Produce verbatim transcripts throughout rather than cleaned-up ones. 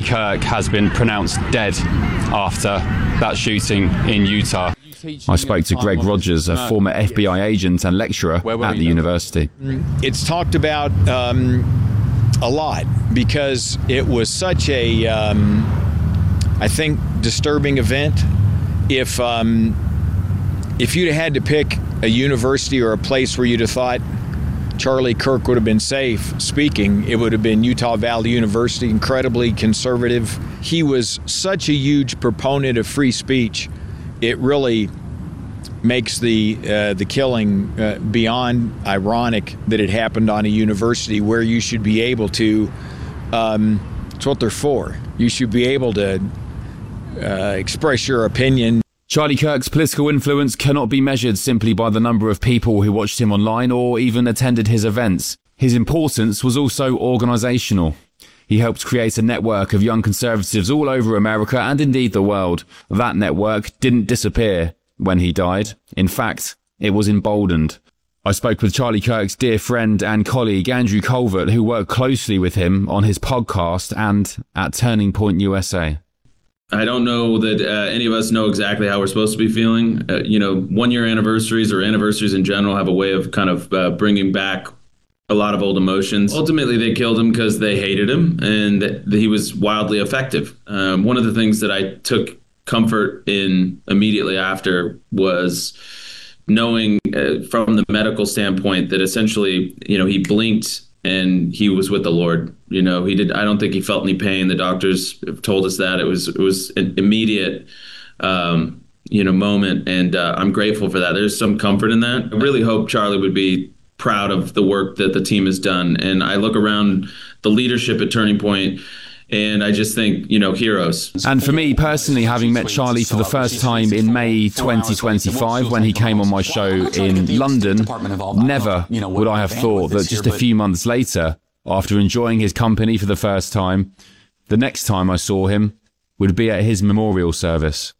Kirk has been pronounced dead after that shooting in Utah. I spoke to Greg Rogers, a former F B I agent and lecturer at the university. It's talked about um, a lot because it was such a, um, I think, disturbing event. If um, if you'd had to pick a university or a place where you'd have thought Charlie Kirk would have been safe speaking, it would have been Utah Valley University, incredibly conservative. He was such a huge proponent of free speech. It really makes the uh, the killing uh, beyond ironic that it happened on a university where you should be able to, um, it's what they're for. You should be able to uh, express your opinion. Charlie Kirk's political influence cannot be measured simply by the number of people who watched him online or even attended his events. His importance was also organisational. He helped create a network of young conservatives all over America and indeed the world. That network didn't disappear when he died. In fact, it was emboldened. I spoke with Charlie Kirk's dear friend and colleague Andrew Colvert, who worked closely with him on his podcast and at Turning Point U S A. I don't know that uh, any of us know exactly how we're supposed to be feeling. Uh, you know, one-year anniversaries or anniversaries in general have a way of kind of uh, bringing back a lot of old emotions. Ultimately, they killed him because they hated him and that he was wildly effective. Um, one of the things that I took comfort in immediately after was knowing uh, from the medical standpoint that essentially, you know, he blinked and he was with the Lord. You know, he did. I don't think he felt any pain. The doctors told us that it was it was an immediate, um, you know, moment, and uh, I'm grateful for that. There's some comfort in that. I really hope Charlie would be proud of the work that the team has done. And I look around the leadership at Turning Point, and I just think, you know, heroes. And for me personally, having met Charlie for the first time in May twenty twenty-five when he came on my show in London, never would I have thought that just a few months later, after enjoying his company for the first time, the next time I saw him would be at his memorial service.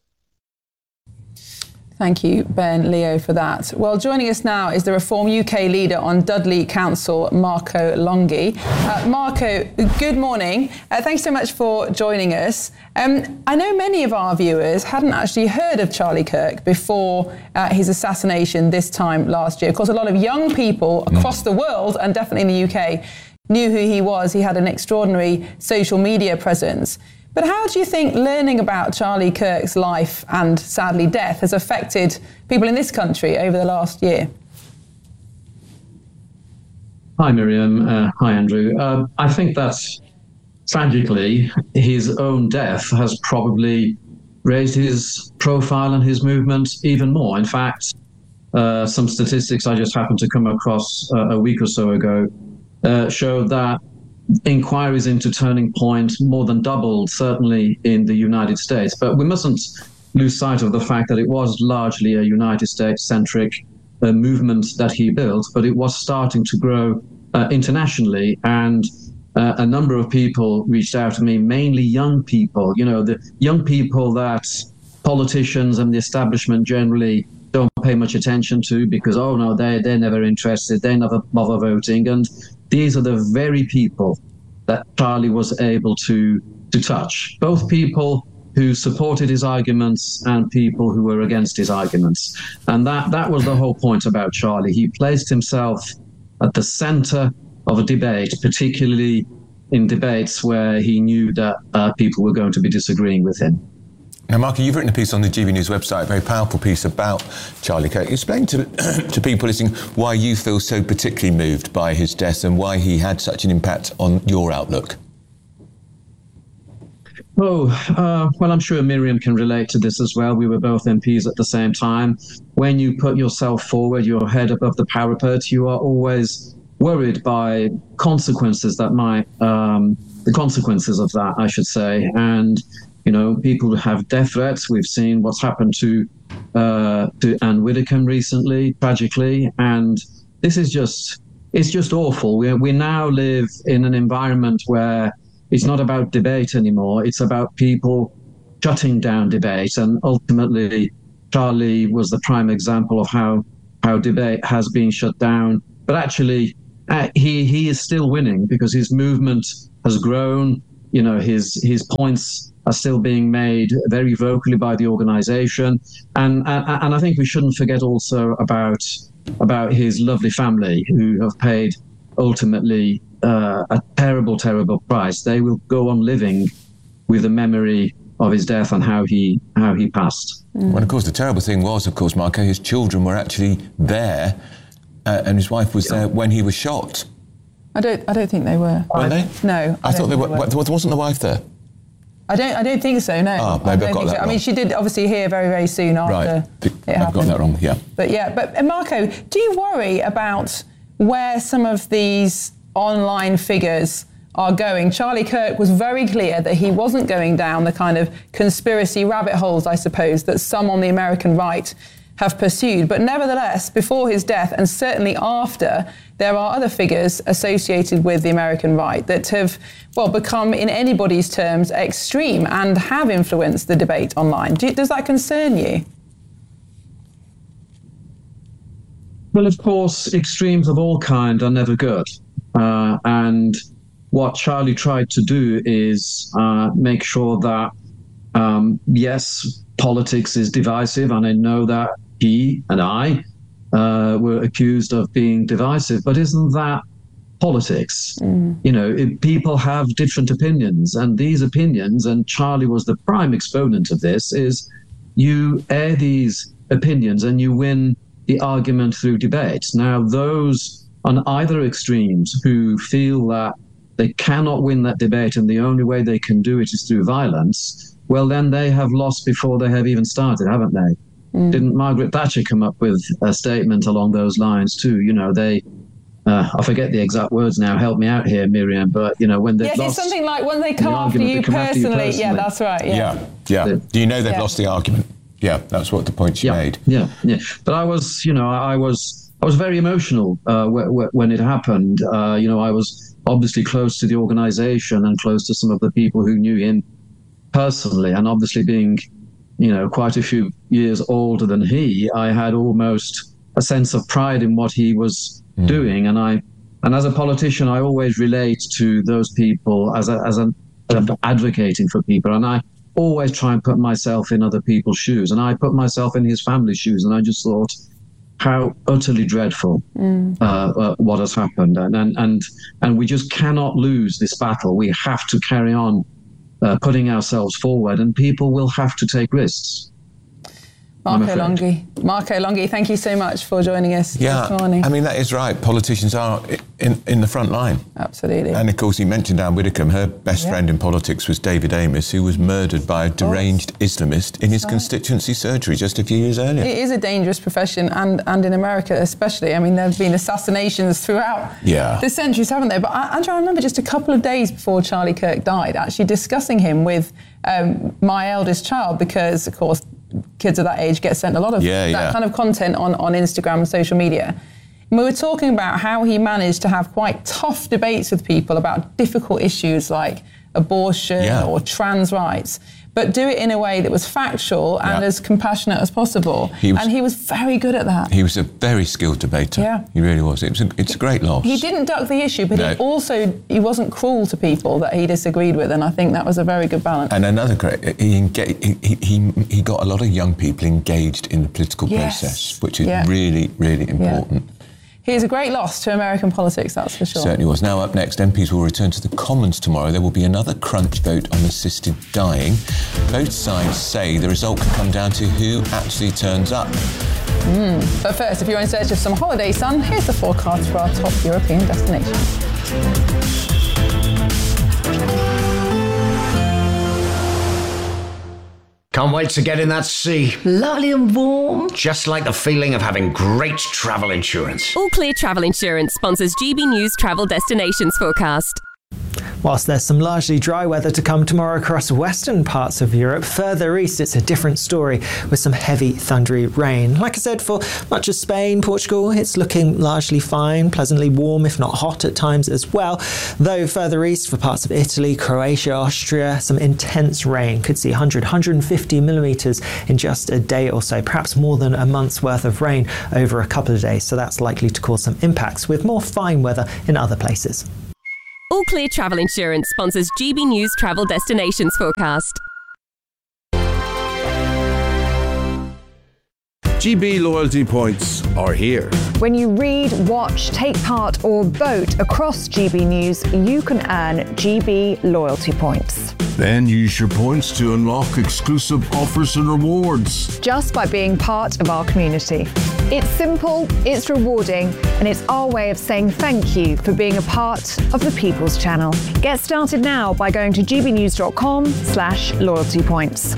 Thank you, Ben, Leo, for that. Well, joining us now is the Reform U K leader on Dudley Council, Marco Longhi. Uh, Marco, good morning. Uh, thanks so much for joining us. Um, I know many of our viewers hadn't actually heard of Charlie Kirk before uh, his assassination this time last year. Of course, a lot of young people across the world, and definitely in the U K, knew who he was. He had an extraordinary social media presence. But how do you think learning about Charlie Kirk's life and, sadly, death has affected people in this country over the last year? Hi, Miriam. Uh, hi, Andrew. Uh, I think that, tragically, his own death has probably raised his profile and his movement even more. In fact, uh, some statistics I just happened to come across uh, a week or so ago uh, showed that inquiries into Turning Point more than doubled, certainly in the United States. But we mustn't lose sight of the fact that it was largely a United States-centric uh, movement that he built, but it was starting to grow uh, internationally. And uh, a number of people reached out to me, mainly young people, you know, the young people that politicians and the establishment generally don't pay much attention to because, oh, no, they, they're never interested, they never bother voting. And these are the very people that Charlie was able to to touch, both people who supported his arguments and people who were against his arguments. And that, that was the whole point about Charlie. He placed himself at the center of a debate, particularly in debates where he knew that uh, people were going to be disagreeing with him. Now, Marco, you've written a piece on the G B News website, a very powerful piece about Charlie Kirk. Explain to, to people listening why you feel so particularly moved by his death and why he had such an impact on your outlook. Oh, uh, well, I'm sure Miriam can relate to this as well. We were both M Ps at the same time. When you put yourself forward, your head above the parapet, you are always worried by consequences that might, um, the consequences of that, I should say. And you know, people have death threats. We've seen what's happened to uh, to Anne Widdecombe recently, tragically, and this is just it's just awful. We we now live in an environment where it's not about debate anymore. It's about people shutting down debate, and ultimately, Charlie was the prime example of how how debate has been shut down. But actually, uh, he he is still winning because his movement has grown. you know, his his points are still being made very vocally by the organization. And, and, and I think we shouldn't forget also about, about his lovely family, who have paid ultimately uh, a terrible, terrible price. They will go on living with the memory of his death and how he how he passed. Mm. Well, of course, the terrible thing was, of course, Marco, his children were actually there, uh, and his wife was there when he was shot. I don't. I don't think they were. Were they? No. I, I thought they were. They were. Wasn't the wife there? I don't. I don't think so. No. Oh, maybe I've got that so. wrong. I mean, she did obviously hear very, very soon after right. it I've happened. got that wrong. Yeah. But yeah. But uh, Marco, do you worry about where some of these online figures are going? Charlie Kirk was very clear that he wasn't going down the kind of conspiracy rabbit holes, I suppose, that some on the American right have pursued. But nevertheless, before his death, and certainly after, there are other figures associated with the American right that have, well, become, in anybody's terms, extreme and have influenced the debate online. Do, does that concern you? Well, of course, extremes of all kind are never good. Uh, and what Charlie tried to do is uh, make sure that, um, yes, politics is divisive, and I know that he and I uh, were accused of being divisive, but isn't that politics? Mm. You know, it, people have different opinions, and these opinions, and Charlie was the prime exponent of this, is you air these opinions and you win the argument through debate. Now, those on either extremes who feel that they cannot win that debate and the only way they can do it is through violence, well, then they have lost before they have even started, haven't they? Mm. Didn't Margaret Thatcher come up with a statement along those lines too? You know, they, uh, I forget the exact words now, help me out here, Miriam, but, you know, when they've yes, lost... Yes, it's something like when they come, the after, you come personally. after you personally. Yeah, that's right. Yeah, yeah. yeah. The, do you know they've yeah. lost the argument? Yeah, that's what the point she yeah, made. Yeah, yeah. But I was, you know, I was... I was very emotional uh, w- w- when it happened. Uh, you know, I was obviously close to the organization and close to some of the people who knew him personally. And obviously being, you know, quite a few years older than he, I had almost a sense of pride in what he was mm. doing. And I, and as a politician, I always relate to those people as a, as an advocating for people. And I always try and put myself in other people's shoes. And I put myself in his family's shoes. And I just thought, how utterly dreadful mm. uh, uh, what has happened, and, and and and we just cannot lose this battle. We have to carry on uh, putting ourselves forward, and people will have to take risks. Marco Longhi. Marco Longhi, thank you so much for joining us yeah, this morning. I mean, that is right. Politicians are in, in the front line. Absolutely. And of course, you mentioned Anne Widdecombe. Her best yeah. friend in politics was David Amess, who was murdered by a deranged Islamist in his right. constituency surgery just a few years earlier. It is a dangerous profession, and, and in America especially. I mean, there have been assassinations throughout yeah. the centuries, haven't there? But Andrew, I remember just a couple of days before Charlie Kirk died, actually discussing him with um, my eldest child, because, of course, kids of that age get sent a lot of yeah, that yeah. kind of content on, on Instagram and social media. And we were talking about how he managed to have quite tough debates with people about difficult issues like abortion yeah. or trans rights, but do it in a way that was factual and yeah. as compassionate as possible. He was, and he was very good at that. He was a very skilled debater. Yeah. He really was. It was a, it's a great loss. He didn't duck the issue, but no. he also, he wasn't cruel to people that he disagreed with, and I think that was a very good balance. And another great, he, engaged, he, he, he got a lot of young people engaged in the political yes. process, which is yeah. really, really important. Yeah. He is a great loss to American politics, that's for sure. Certainly was. Now up next, M Ps will return to the Commons tomorrow. There will be another crunch vote on assisted dying. Both sides say the result can come down to who actually turns up. Mm. But first, if you're in search of some holiday sun, here's the forecast for our top European destinations. Can't wait to get in that sea. Lovely and warm. Just like the feeling of having great travel insurance. All Clear Travel Insurance sponsors G B News Travel Destinations Forecast. Whilst there's some largely dry weather to come tomorrow across western parts of Europe, further east it's a different story with some heavy thundery rain. Like I said, for much of Spain, Portugal, it's looking largely fine, pleasantly warm if not hot at times as well. Though further east for parts of Italy, Croatia, Austria, some intense rain. Could see one hundred, one hundred fifty millimetres in just a day or so, perhaps more than a month's worth of rain over a couple of days. So that's likely to cause some impacts with more fine weather in other places. All Clear Travel Insurance sponsors G B News Travel Destinations Forecast. G B loyalty points are here. When you read, watch, take part or vote across G B News, you can earn G B loyalty points. Then use your points to unlock exclusive offers and rewards. Just by being part of our community. It's simple, it's rewarding, and it's our way of saying thank you for being a part of the People's Channel. Get started now by going to gbnews.com slash loyalty points.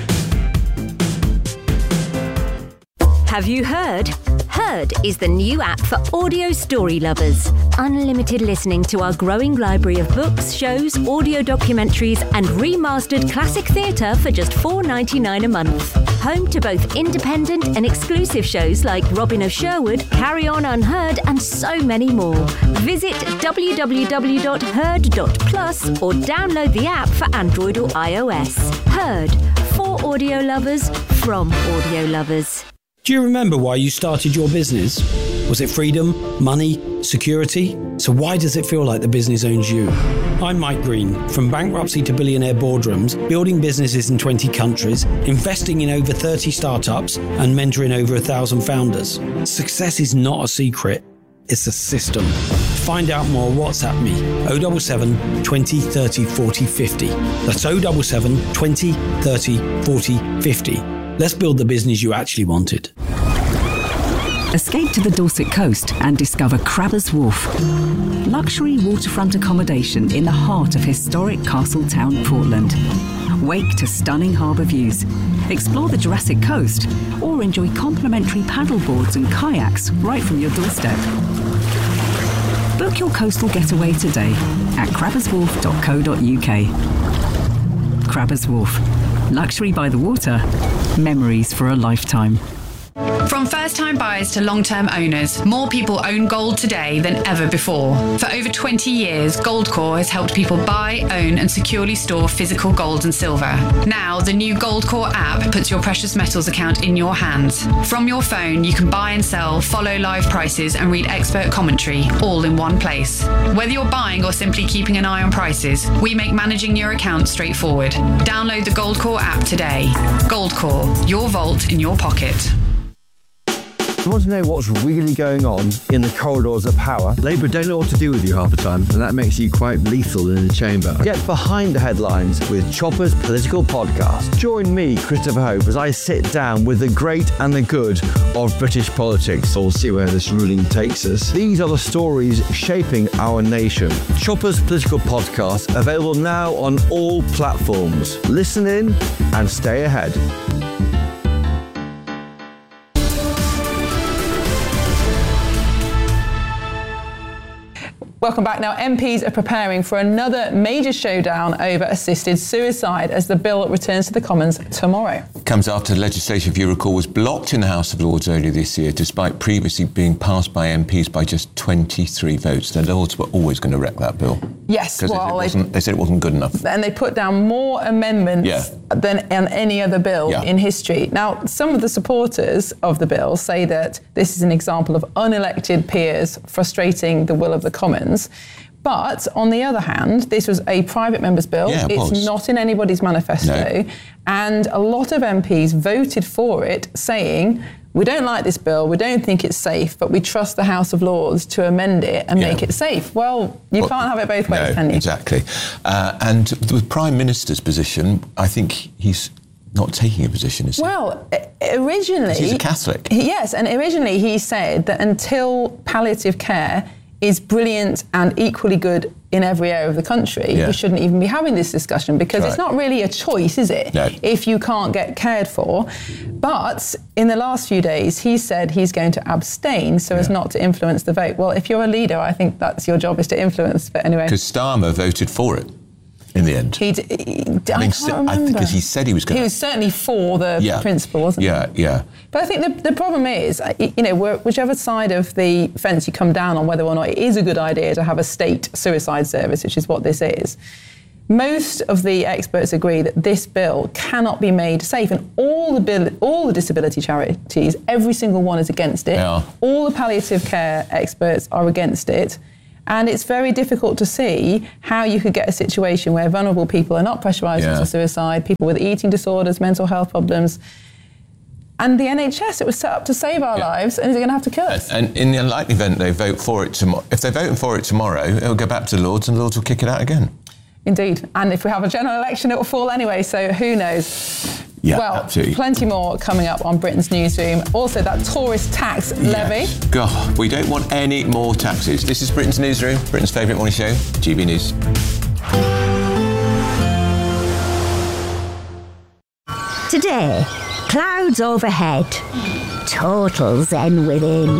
Have you heard? Heard is the new app for audio story lovers. Unlimited listening to our growing library of books, shows, audio documentaries, and remastered classic theatre for just four dollars ninety-nine a month. Home to both independent and exclusive shows like Robin of Sherwood, Carry On Unheard, and so many more. Visit w w w dot heard dot plus or download the app for Android or iOS. Heard, for audio lovers, from audio lovers. Do you remember why you started your business? Was it freedom, money, security? So why does it feel like the business owns you? I'm Mike Green. From bankruptcy to billionaire boardrooms, building businesses in twenty countries, investing in over thirty startups, and mentoring over a thousand founders. Success is not a secret. It's a system. To find out more, WhatsApp me oh seven seven, twenty, thirty, forty, fifty. That's oh seven seven, twenty, thirty, forty, fifty. Let's build the business you actually wanted. Escape to the Dorset coast and discover Crabbers Wharf. Luxury waterfront accommodation in the heart of historic Castle Town, Portland. Wake to stunning harbour views. Explore the Jurassic Coast or enjoy complimentary paddleboards and kayaks right from your doorstep. Book your coastal getaway today at crabbers wharf dot co dot u k. Crabbers Wharf. Luxury by the water. Memories for a lifetime. From first-time buyers to long-term owners, more people own gold today than ever before. For over twenty years, Goldcore has helped people buy, own and securely store physical gold and silver. Now, the new Goldcore app puts your precious metals account in your hands. From your phone, you can buy and sell, follow live prices and read expert commentary, all in one place. Whether you're buying or simply keeping an eye on prices, we make managing your account straightforward. Download the Goldcore app today. Goldcore, your vault in your pocket. You want to know what's really going on in the corridors of power? Labour don't know what to do with you half the time, and that makes you quite lethal in the chamber. Get behind the headlines with Chopper's Political Podcast. Join me, Christopher Hope, as I sit down with the great and the good of British politics. We'll see where this ruling takes us. These are the stories shaping our nation. Chopper's Political Podcast, available now on all platforms. Listen in and stay ahead. Welcome back. Now, M Ps are preparing for another major showdown over assisted suicide as the bill returns to the Commons tomorrow. Comes after legislation, if you recall, was blocked in the House of Lords earlier this year, despite previously being passed by M Ps by just twenty-three votes. The Lords were always going to wreck that bill. Yes, well, they, said they said it wasn't good enough. And they put down more amendments yeah. than on any other bill yeah. in history. Now, some of the supporters of the bill say that this is an example of unelected peers frustrating the will of the Commons. But on the other hand, this was a private member's bill. Yeah, it it's was. not in anybody's manifesto. No. And a lot of M Ps voted for it, saying, we don't like this bill, we don't think it's safe, but we trust the House of Lords to amend it and yeah. make it safe. Well, you well, can't have it both ways, no, can you? Exactly. Uh, and the Prime Minister's position, I think he's not taking a position, is he? Well, originally... He's a Catholic. He, yes, and originally he said that until palliative care is brilliant and equally good in every area of the country, yeah. we shouldn't even be having this discussion because right. it's not really a choice, is it? No. If you can't get cared for. But in the last few days, he said he's going to abstain so yeah. as not to influence the vote. Well, if you're a leader, I think that's your job is to influence. But anyway. Because Starmer voted for it in the end. He'd, he, I, I mean, can't remember. Because he said he was going to. He was certainly for the yeah. principle, wasn't yeah, he? Yeah, yeah. But I think the, the problem is, you know, whichever side of the fence you come down on, whether or not it is a good idea to have a state suicide service, which is what this is, most of the experts agree that this bill cannot be made safe, and all the bill, all the disability charities, every single one is against it. Yeah. All the palliative care experts are against it. And it's very difficult to see how you could get a situation where vulnerable people are not pressurised Yeah. into suicide, people with eating disorders, mental health problems. And the N H S, it was set up to save our Yeah. lives, and is it going to have to kill us? And in the unlikely event they vote for it tomorrow, if they're voting for it tomorrow, it'll go back to the Lords and the Lords will kick it out again. Indeed. And if we have a general election, it will fall anyway, so who knows? Yeah, well, absolutely. Plenty more coming up on Britain's Newsroom. Also, that tourist tax levy. Yeah. God, we don't want any more taxes. This is Britain's Newsroom, Britain's favourite morning show, G B News. Today, clouds overhead, total zen within.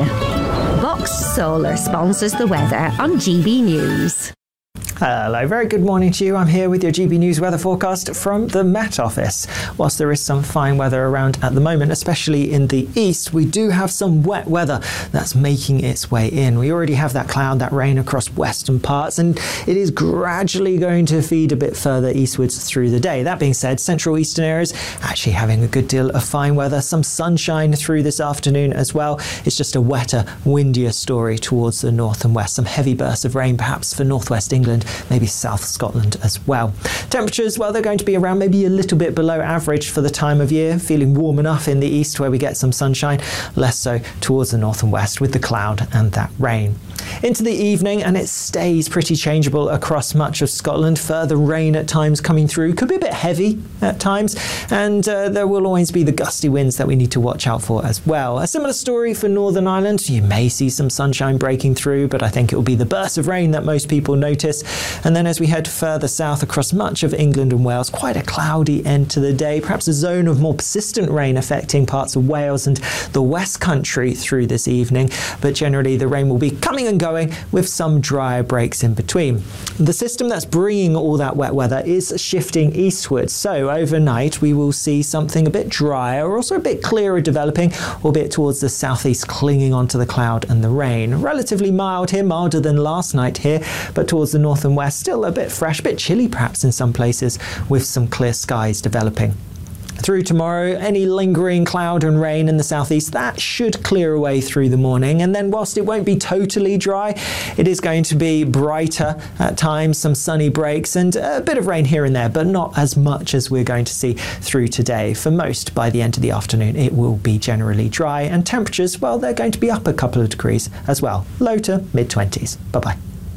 Vox Solar sponsors the weather on G B News. Hello, very good morning to you. I'm here with your G B News weather forecast from the Met Office. Whilst there is some fine weather around at the moment, especially in the east, we do have some wet weather that's making its way in. We already have that cloud, that rain across western parts, and it is gradually going to feed a bit further eastwards through the day. That being said, central eastern areas actually having a good deal of fine weather, some sunshine through this afternoon as well. It's just a wetter, windier story towards the north and west. Some heavy bursts of rain perhaps for northwest England, maybe South Scotland as well. Temperatures, well, they're going to be around maybe a little bit below average for the time of year, feeling warm enough in the east where we get some sunshine, less so towards the north and west with the cloud and that rain. Into the evening, and it stays pretty changeable across much of Scotland. Further rain at times coming through, could be a bit heavy at times, and uh, there will always be the gusty winds that we need to watch out for as well. A similar story for Northern Ireland. You may see some sunshine breaking through, but I think it will be the burst of rain that most people notice. And then as we head further south across much of England and Wales, quite a cloudy end to the day, perhaps a zone of more persistent rain affecting parts of Wales and the West Country through this evening, but generally the rain will be coming and going with some drier breaks in between. The system that's bringing all that wet weather is shifting eastwards, so overnight we will see something a bit drier, also a bit clearer developing, albeit towards the southeast, clinging onto the cloud and the rain. Relatively mild here, milder than last night here, but towards the north and west still a bit fresh, a bit chilly perhaps in some places, with some clear skies developing. Through tomorrow, any lingering cloud and rain in the southeast, that should clear away through the morning. And then whilst it won't be totally dry, it is going to be brighter at times, some sunny breaks and a bit of rain here and there, but not as much as we're going to see through today. For most, by the end of the afternoon, it will be generally dry, and temperatures, well, they're going to be up a couple of degrees as well, low to mid twenties. Bye-bye.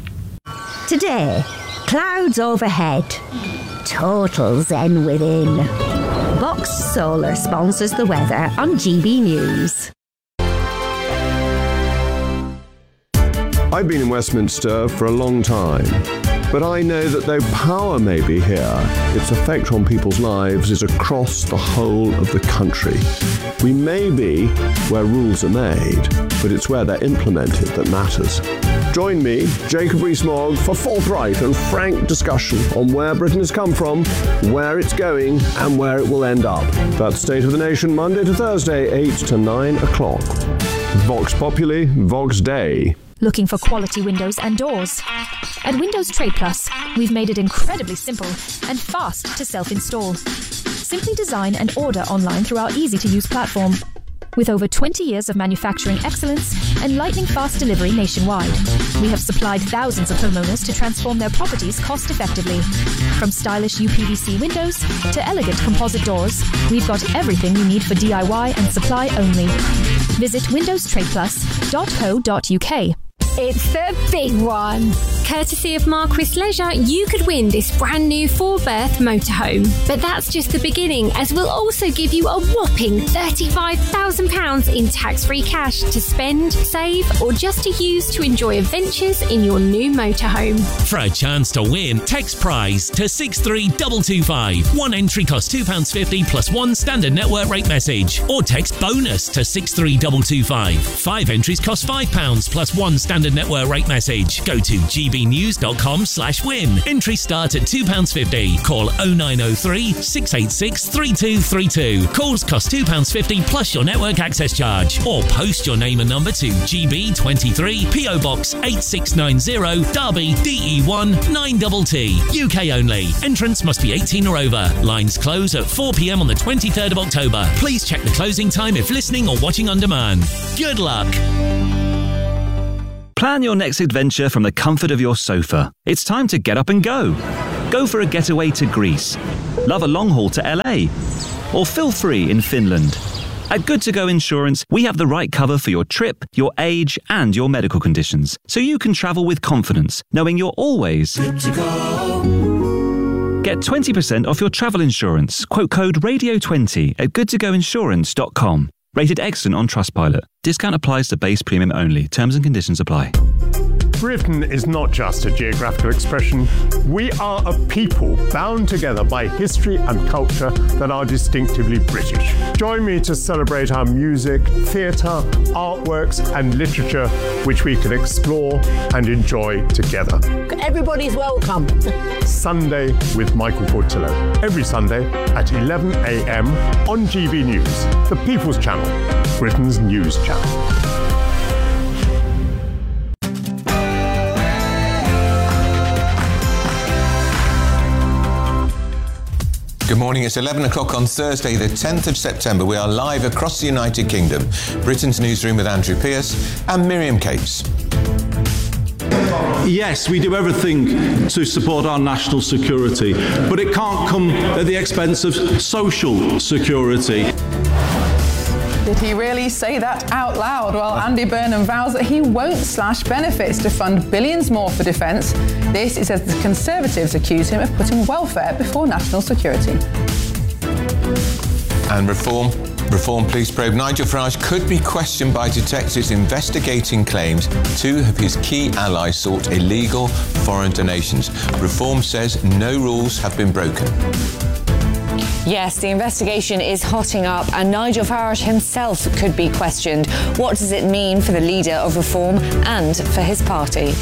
Today, clouds overhead, total zen within. Vox Solar sponsors the weather on G B News. I've been in Westminster for a long time, but I know that though power may be here, its effect on people's lives is across the whole of the country. We may be where rules are made, but it's where they're implemented that matters. Join me, Jacob Rees-Mogg, for forthright and frank discussion on where Britain has come from, where it's going, and where it will end up. That's State of the Nation, Monday to Thursday, eight to nine o'clock. Vox Populi, Vox Dei. Looking for quality windows and doors? At Windows Trade Plus, we've made it incredibly simple and fast to self-install. Simply design and order online through our easy-to-use platform. With over twenty years of manufacturing excellence and lightning-fast delivery nationwide, we have supplied thousands of homeowners to transform their properties cost-effectively. From stylish U P V C windows to elegant composite doors, we've got everything you need for D I Y and supply only. Visit windows trade plus dot co dot U K. It's the big one. Courtesy of Marquis Leisure, you could win this brand new four-berth motorhome. But that's just the beginning, as we'll also give you a whopping thirty-five thousand pounds in tax-free cash to spend, save, or just to use to enjoy adventures in your new motorhome. For a chance to win, text prize to six three two two five. One entry costs two pounds fifty plus one standard network rate message. Or text bonus to six three two two five. Five entries cost five pounds plus one standard network rate message. Go to g b news dot com slash win. Entries start at two pounds fifty. Call oh nine oh three, six eight six, three two three two. Calls cost two pounds fifty plus your network access charge. Or post your name and number to G B twenty-three, P O Box eight six nine zero, Derby, D E one nine T T. U K only. Entrance must be eighteen or over. Lines close at four p m on the twenty-third of October. Please check the closing time if listening or watching on demand. Good luck. Plan your next adventure from the comfort of your sofa. It's time to get up and go. Go for a getaway to Greece. Love a long haul to L A. Or feel free in Finland. At Good To Go Insurance, we have the right cover for your trip, your age, and your medical conditions, so you can travel with confidence, knowing you're always good to go. Get twenty percent off your travel insurance. Quote code radio twenty at good to go insurance dot com. Rated excellent on Trustpilot. Discount applies to base premium only. Terms and conditions apply. Britain is not just a geographical expression. We are a people bound together by history and culture that are distinctively British. Join me to celebrate our music, theatre, artworks and literature, which we can explore and enjoy together. Everybody's welcome. Sunday with Michael Portillo. Every Sunday at eleven a.m. on G B News, the People's Channel, Britain's news channel. Good morning, it's eleven o'clock on Thursday, the tenth of September. We are live across the United Kingdom. Britain's newsroom with Andrew Pierce and Miriam Cates. Yes, we do everything to support our national security, but it can't come at the expense of social security. Did he really say that out loud? Well, Andy Burnham vows that he won't slash benefits to fund billions more for defence. This is as the Conservatives accuse him of putting welfare before national security. And reform. Reform police probe. Nigel Farage could be questioned by detectives investigating claims two of his key allies sought illegal foreign donations. Reform says no rules have been broken. Yes, the investigation is hotting up and Nigel Farage himself could be questioned. What does it mean for the leader of Reform and for his party?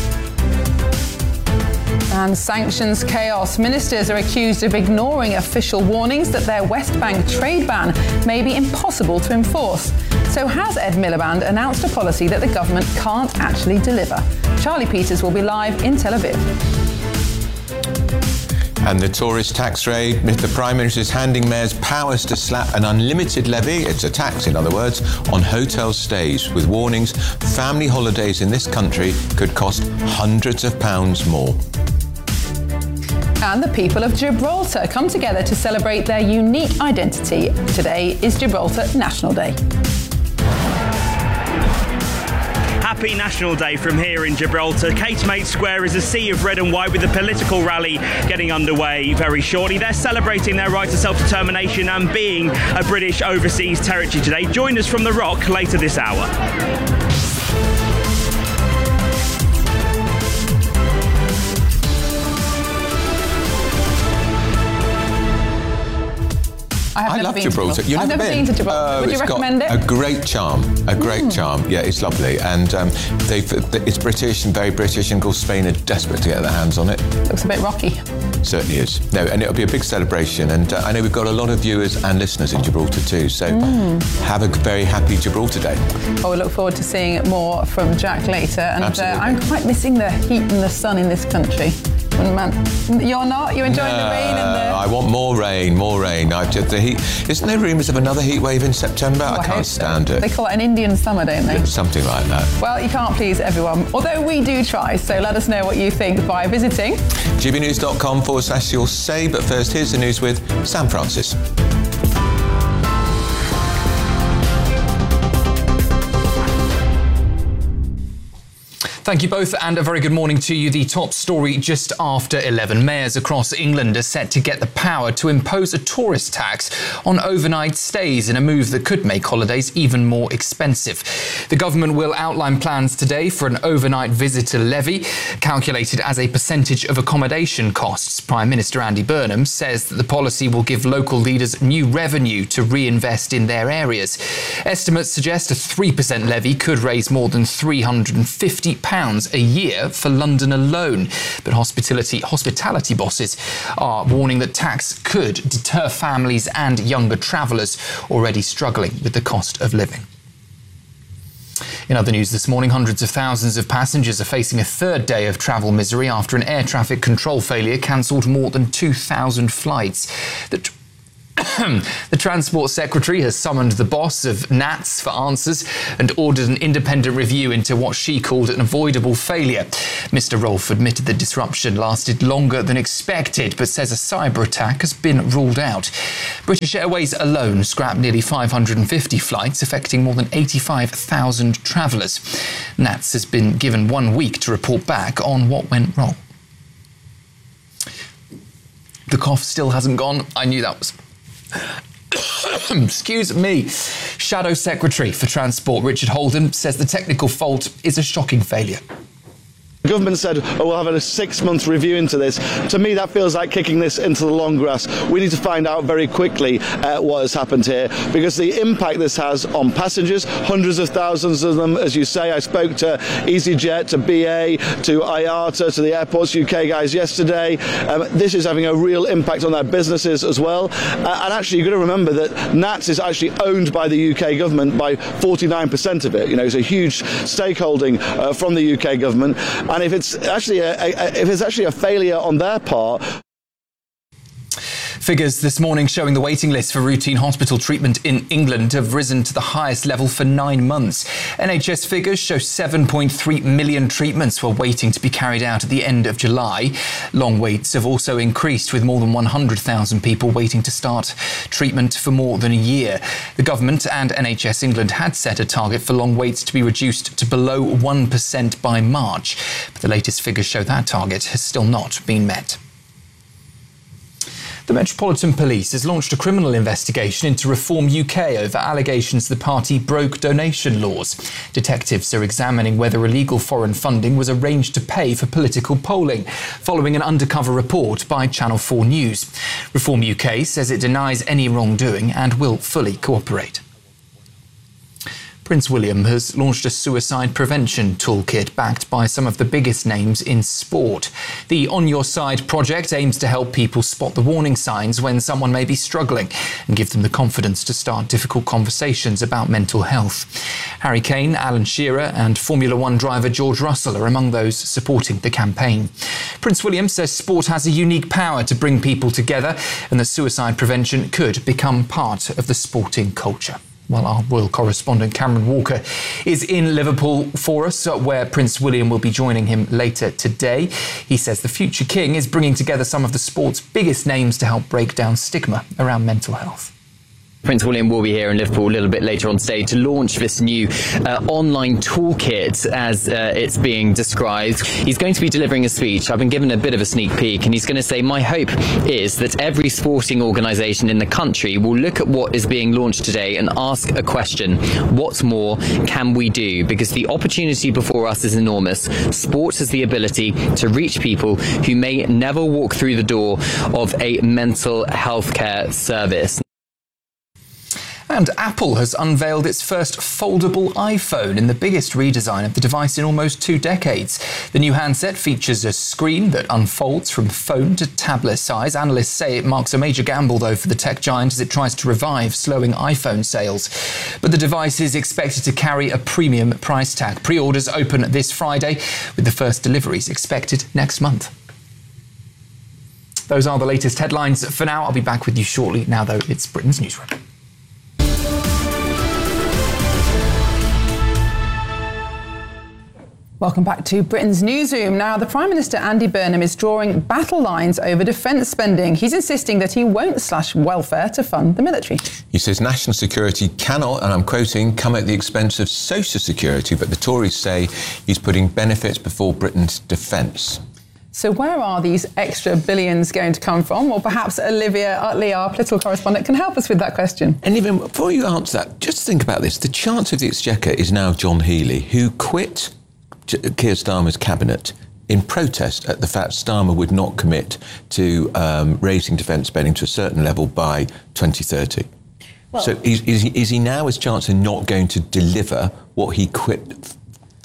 And sanctions chaos. Ministers are accused of ignoring official warnings that their West Bank trade ban may be impossible to enforce. So has Ed Miliband announced a policy that the government can't actually deliver? Charlie Peters will be live in Tel Aviv. And the tourist tax raid. The Prime Minister is handing mayors powers to slap an unlimited levy, it's a tax in other words, on hotel stays, with warnings family holidays in this country could cost hundreds of pounds more. And the people of Gibraltar come together to celebrate their unique identity. Today is Gibraltar National Day. Happy National Day from here in Gibraltar. Catemate Square is a sea of red and white with a political rally getting underway very shortly. They're celebrating their right to self-determination and being a British overseas territory today. Join us from The Rock later this hour. I, have I never love been Gibraltar. To You've I've never, never been? been to Gibraltar. Oh, Would you it's recommend got it? A great charm. A great Mm. charm. Yeah, it's lovely. And um, they've, it's British and very British, and of course Spain are desperate to get their hands on it. Looks a bit rocky. Certainly is. No, and it'll be a big celebration. And uh, I know we've got a lot of viewers and listeners in Gibraltar too. So Mm. have a very happy Gibraltar Day. Well, we look forward to seeing more from Jack later. And uh, I'm quite missing the heat and the sun in this country. Man, you're not? You're enjoying no, the rain and the... I want more rain, more rain. I just, the heat. Isn't there rumours of another heat wave in September? Oh, I I can't hope so. stand it. They call it an Indian summer, don't they? Something like that. Well, you can't please everyone, although we do try. So let us know what you think by visiting gbnews.com forward slash your say. But first, here's the news with Sam Francis. Thank you both and a very good morning to you. The top story just after eleven. Mayors across England are set to get the power to impose a tourist tax on overnight stays in a move that could make holidays even more expensive. The government will outline plans today for an overnight visitor levy calculated as a percentage of accommodation costs. Prime Minister Andy Burnham says that the policy will give local leaders new revenue to reinvest in their areas. Estimates suggest a three percent levy could raise more than three hundred fifty pounds a year for London alone. But hospitality hospitality bosses are warning that tax could deter families and younger travellers already struggling with the cost of living. In other news this morning, hundreds of thousands of passengers are facing a third day of travel misery after an air traffic control failure cancelled more than two thousand flights. The The Transport Secretary has summoned the boss of N A T S for answers and ordered an independent review into what she called an avoidable failure. Mister Rolfe admitted the disruption lasted longer than expected, but says a cyber attack has been ruled out. British Airways alone scrapped nearly five hundred fifty flights, affecting more than eighty-five thousand travellers. N A T S has been given one week to report back on what went wrong. The cough still hasn't gone. I knew that was... Excuse me. Shadow Secretary for Transport Richard Holden says the technical fault is a shocking failure. The government said, oh, we'll have a six-month review into this. To me, that feels like kicking this into the long grass. We need to find out very quickly uh, what has happened here, because the impact this has on passengers, hundreds of thousands of them, as you say. I spoke to EasyJet, to B A, to I A T A, to the Airports U K guys yesterday. Um, this is having a real impact on their businesses as well. Uh, and actually, you've got to remember that N A T S is actually owned by the U K government by forty-nine percent of it. You know, it's a huge stakeholding uh, from the U K government. And if it's actually a, a, if it's actually a failure on their part. Figures this morning showing the waiting list for routine hospital treatment in England have risen to the highest level for nine months. N H S figures show seven point three million treatments were waiting to be carried out at the end of July. Long waits have also increased, with more than one hundred thousand people waiting to start treatment for more than a year. The government and N H S England had set a target for long waits to be reduced to below one percent by March, but the latest figures show that target has still not been met. The Metropolitan Police has launched a criminal investigation into Reform U K over allegations the party broke donation laws. Detectives are examining whether illegal foreign funding was arranged to pay for political polling, following an undercover report by Channel four News. Reform U K says it denies any wrongdoing and will fully cooperate. Prince William has launched a suicide prevention toolkit backed by some of the biggest names in sport. The On Your Side project aims to help people spot the warning signs when someone may be struggling and give them the confidence to start difficult conversations about mental health. Harry Kane, Alan Shearer and Formula One driver George Russell are among those supporting the campaign. Prince William says sport has a unique power to bring people together and that suicide prevention could become part of the sporting culture. Well, our royal correspondent Cameron Walker is in Liverpool for us, where Prince William will be joining him later today. He says the future king is bringing together some of the sport's biggest names to help break down stigma around mental health. Prince William will be here in Liverpool a little bit later on today to launch this new uh, online toolkit, as uh, it's being described. He's going to be delivering a speech. I've been given a bit of a sneak peek, and he's going to say, my hope is that every sporting organisation in the country will look at what is being launched today and ask a question. What more can we do? Because the opportunity before us is enormous. Sport has the ability to reach people who may never walk through the door of a mental health care service. And Apple has unveiled its first foldable iPhone in the biggest redesign of the device in almost two decades. The new handset features a screen that unfolds from phone to tablet size. Analysts say it marks a major gamble, though, for the tech giant as it tries to revive slowing iPhone sales. But the device is expected to carry a premium price tag. Pre-orders open this Friday, with the first deliveries expected next month. Those are the latest headlines for now. I'll be back with you shortly. Now, though, it's Britain's Newsroom. Welcome back to Britain's Newsroom. Now, the Prime Minister, Andy Burnham, is drawing battle lines over defence spending. He's insisting that he won't slash welfare to fund the military. He says national security cannot, and I'm quoting, come at the expense of social security, but the Tories say he's putting benefits before Britain's defence. So where are these extra billions going to come from? Well, perhaps Olivia Utley, our political correspondent, can help us with that question. And even before you answer that, just think about this. The Chancellor of the Exchequer is now John Healey, who quit Keir Starmer's cabinet in protest at the fact Starmer would not commit to um, raising defence spending to a certain level by twenty thirty. Well, so is, is, he, is he now, as Chancellor, not going to deliver what he quit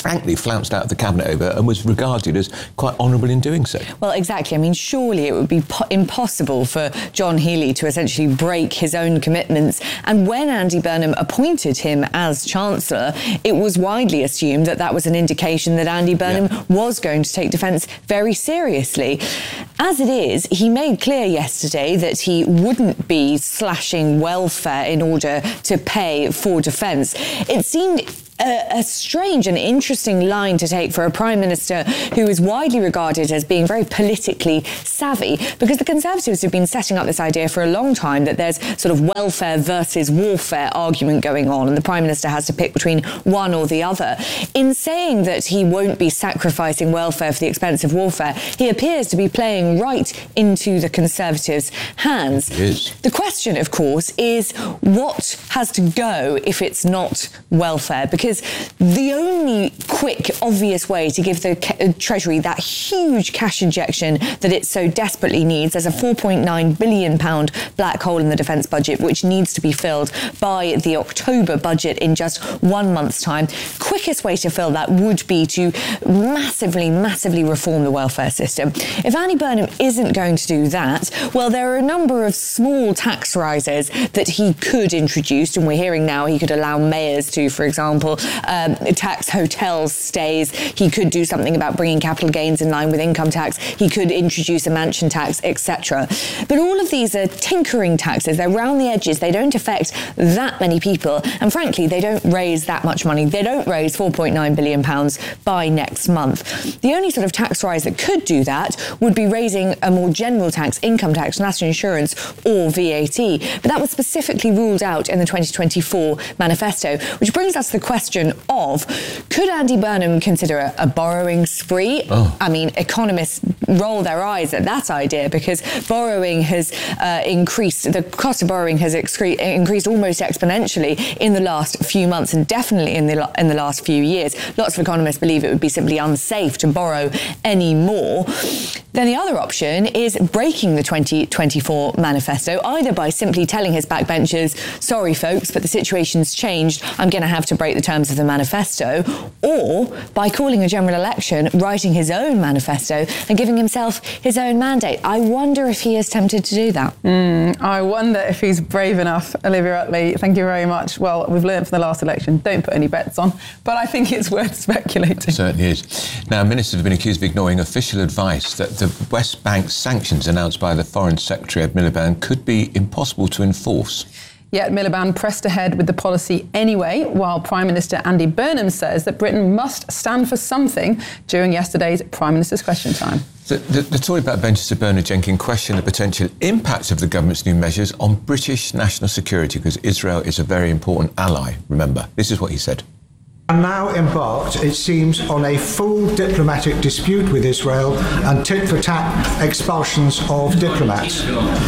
frankly flounced out of the cabinet over and was regarded as quite honourable in doing so. Well, exactly. I mean, surely it would be po- impossible for John Healey to essentially break his own commitments. And when Andy Burnham appointed him as Chancellor, it was widely assumed that that was an indication that Andy Burnham yeah. was going to take defence very seriously. As it is, he made clear yesterday that he wouldn't be slashing welfare in order to pay for defence. It seemed A, a strange and interesting line to take for a Prime Minister who is widely regarded as being very politically savvy, because the Conservatives have been setting up this idea for a long time that there's sort of welfare versus warfare argument going on, and the Prime Minister has to pick between one or the other. In saying that he won't be sacrificing welfare for the expense of warfare, he appears to be playing right into the Conservatives' hands. Yes. The question, of course, is what has to go if it's not welfare? Because Because the only quick, obvious way to give the ca- Treasury that huge cash injection that it so desperately needs, there's a four point nine billion pounds black hole in the defence budget, which needs to be filled by the October budget in just one month's time. Quickest way to fill that would be to massively, massively reform the welfare system. If Andy Burnham isn't going to do that, well, there are a number of small tax rises that he could introduce, and we're hearing now he could allow mayors to, for example, Um, tax hotel stays. He could do something about bringing capital gains in line with income tax. He could introduce a mansion tax, et cetera. But all of these are tinkering taxes. They're round the edges. They don't affect that many people. And frankly, they don't raise that much money. They don't raise four point nine billion pounds by next month. The only sort of tax rise that could do that would be raising a more general tax, income tax, national insurance, or V A T. But that was specifically ruled out in the twenty twenty-four manifesto, which brings us to the question of, could Andy Burnham consider a, a borrowing spree? Oh. I mean, economists roll their eyes at that idea, because borrowing has uh, increased, the cost of borrowing has excre- increased almost exponentially in the last few months, and definitely in the in the last few years. Lots of economists believe it would be simply unsafe to borrow any more. Then the other option is breaking the twenty twenty-four manifesto, either by simply telling his backbenchers, sorry folks, but the situation's changed, I'm going to have to break the terms of the manifesto, or by calling a general election, writing his own manifesto and giving himself his own mandate. I wonder if he is tempted to do that. Mm, I wonder if he's brave enough. Olivia Utley, thank you very much. Well, we've learned from the last election, don't put any bets on, but I think it's worth speculating. It certainly is. Now, ministers have been accused of ignoring official advice that the West Bank sanctions announced by the Foreign Secretary Ed Miliband could be impossible to enforce. Yet Miliband pressed ahead with the policy anyway, while Prime Minister Andy Burnham says that Britain must stand for something during yesterday's Prime Minister's Question Time. The, the, the Tory backbencher Sir Bernard Jenkins questioned the potential impact of the government's new measures on British national security, because Israel is a very important ally, remember. This is what he said. are now embarked, it seems, on a full diplomatic dispute with Israel and tit-for-tat expulsions of diplomats.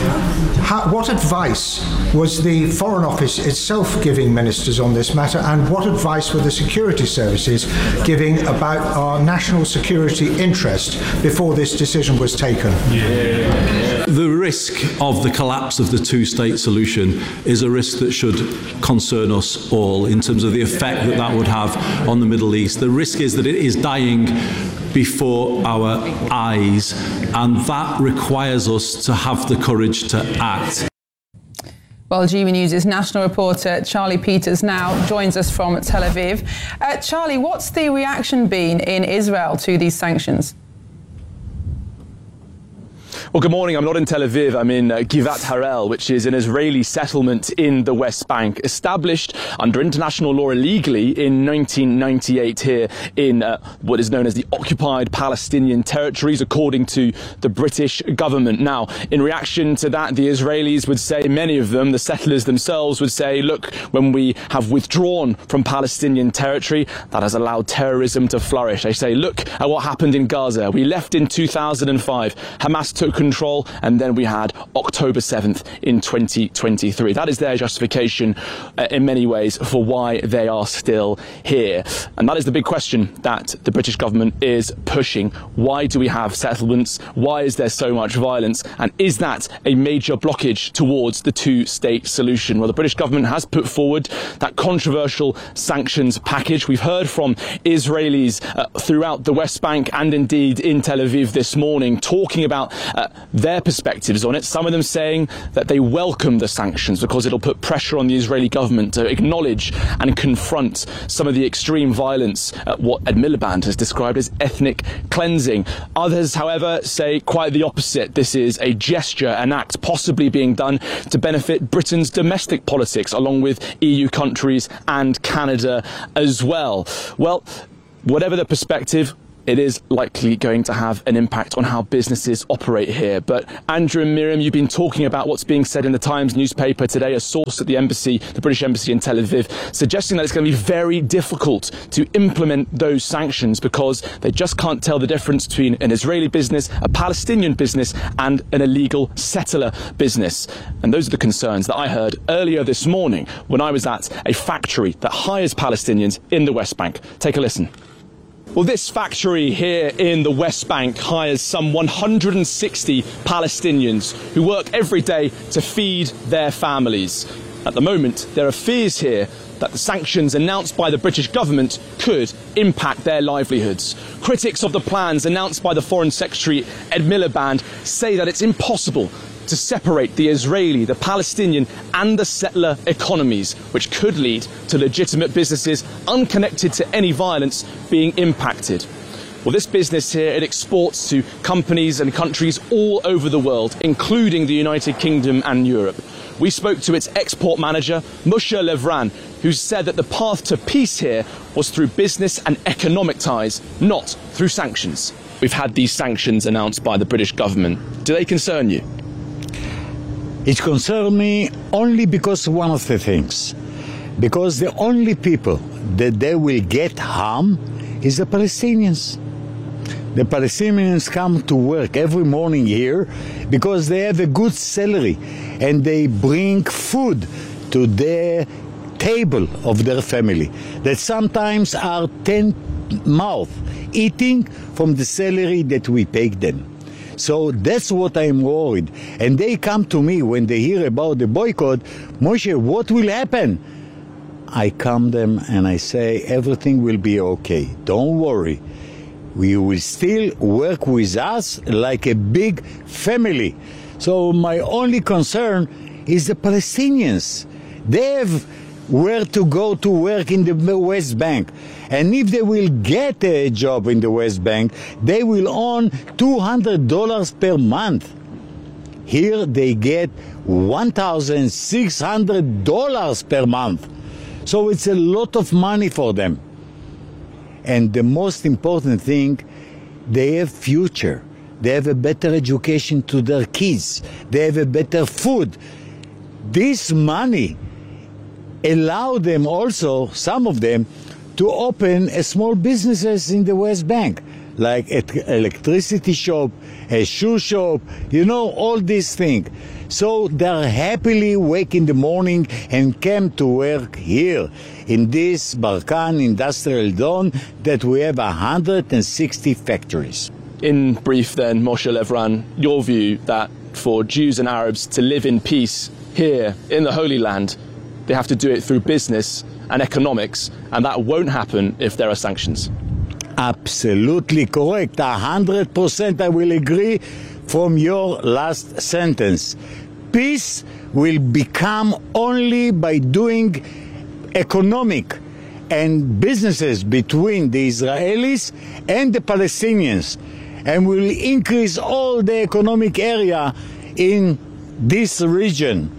How, what advice was the Foreign Office itself giving ministers on this matter, and what advice were the security services giving about our national security interest before this decision was taken? Yeah. The risk of the collapse of the two-state solution is a risk that should concern us all in terms of the effect that that would have on the Middle East. The risk is that it is dying before our eyes, and that requires us to have the courage to act. Well, G B News' national reporter Charlie Peters now joins us from Tel Aviv. Uh, Charlie, what's the reaction been in Israel to these sanctions? Well, good morning. I'm not in Tel Aviv. I'm in uh, Givat Harel, which is an Israeli settlement in the West Bank, established under international law illegally in nineteen ninety-eight here in uh, what is known as the occupied Palestinian territories, according to the British government. Now, in reaction to that, the Israelis would say, many of them, the settlers themselves would say, look, when we have withdrawn from Palestinian territory, that has allowed terrorism to flourish. They say, look at what happened in Gaza. We left in two thousand five. Hamas took control, and then we had October seventh in twenty twenty-three. That is their justification uh, in many ways for why they are still here. And that is the big question that the British government is pushing. Why do we have settlements? Why is there so much violence? And is that a major blockage towards the two-state solution? Well, the British government has put forward that controversial sanctions package. We've heard from Israelis uh, throughout the West Bank and indeed in Tel Aviv this morning talking about uh, their perspectives on it. Some of them saying that they welcome the sanctions because it'll put pressure on the Israeli government to acknowledge and confront some of the extreme violence, uh, what Ed Miliband has described as ethnic cleansing. Others, however, say quite the opposite. This is a gesture, an act possibly being done to benefit Britain's domestic politics, along with E U countries and Canada as well. Well, whatever the perspective, it is likely going to have an impact on how businesses operate here. But Andrew and Miriam, you've been talking about what's being said in the Times newspaper today, a source at the embassy, the British embassy in Tel Aviv, suggesting that it's going to be very difficult to implement those sanctions because they just can't tell the difference between an Israeli business, a Palestinian business, and an illegal settler business. And those are the concerns that I heard earlier this morning when I was at a factory that hires Palestinians in the West Bank. Take a listen. Well, this factory here in the West Bank hires some one hundred sixty Palestinians who work every day to feed their families. At the moment, there are fears here that the sanctions announced by the British government could impact their livelihoods. Critics of the plans announced by the Foreign Secretary Ed Miliband say that it's impossible to separate the Israeli, the Palestinian and the settler economies, which could lead to legitimate businesses unconnected to any violence being impacted. Well, this business here, it exports to companies and countries all over the world, including the United Kingdom and Europe. We spoke to its export manager, Moshe Levran, who said that the path to peace here was through business and economic ties, not through sanctions. We've had these sanctions announced by the British government. Do they concern you? It concerns me only because of one of the things. Because the only people that they will get harm is the Palestinians. The Palestinians come to work every morning here because they have a good salary and they bring food to their table of their family that sometimes are ten mouths eating from the salary that we pay them. So that's what I'm worried. And they come to me when they hear about the boycott, Moshe, what will happen? I calm them and I say, everything will be okay. Don't worry. You will still work with us like a big family. So my only concern is the Palestinians. They have where to go to work in the West Bank. And if they will get a job in the West Bank, they will earn two hundred dollars per month. Here they get one thousand six hundred dollars per month. So it's a lot of money for them. And the most important thing, they have future. They have a better education to their kids. They have a better food. This money allow them also, some of them, to open a small businesses in the West Bank, like an electricity shop, a shoe shop, you know, all these things. So they're happily wake in the morning and come to work here in this Barkan industrial zone that we have one hundred sixty factories. In brief then, Moshe Levran, your view that for Jews and Arabs to live in peace here in the Holy Land, they have to do it through business and economics, and that won't happen if there are sanctions. Absolutely correct. A hundred percent I will agree from your last sentence. Peace will become only by doing economic and businesses between the Israelis and the Palestinians, and will increase all the economic area in this region,